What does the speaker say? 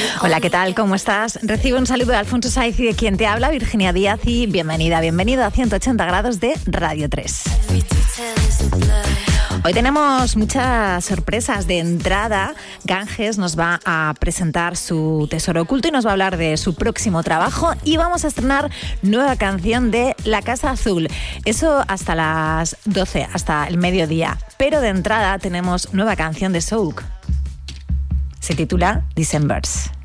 Hola, ¿qué tal? ¿Cómo estás? Recibe un saludo de Alfonso Saiz y de quien te habla, Virginia Díaz, y bienvenido a 180 grados de Radio 3. Hoy tenemos muchas sorpresas. De entrada, Ganges nos va a presentar su tesoro oculto y nos va a hablar de su próximo trabajo, y vamos a estrenar nueva canción de La Casa Azul. Eso hasta las 12, hasta el mediodía. Pero de entrada tenemos nueva canción de Souk. Se titula Decembers.